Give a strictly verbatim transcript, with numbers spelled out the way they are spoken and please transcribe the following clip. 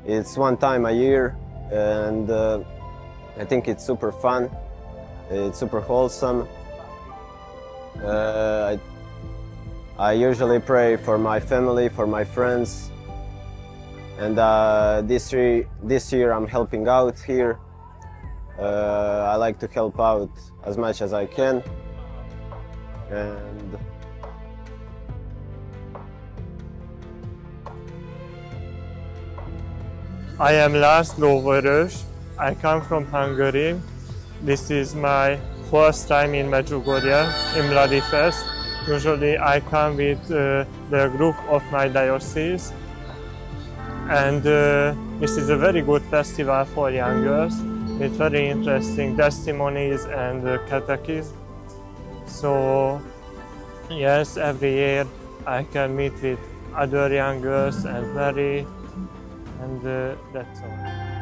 It's one time a year, and uh, I think it's super fun. It's super wholesome. Uh, I, I usually pray for my family, for my friends, and uh, this, year, this year I'm helping out here. Uh, I like to help out as much as I can. And I am László Vörös. I come from Hungary. This is my first time in Medjugorje, in Mladi Fest. Usually I come with uh, the group of my diocese. And uh, this is a very good festival for young girls with very interesting testimonies and uh, catechism. So yes, every year I can meet with other young girls and marry, and uh, that's all.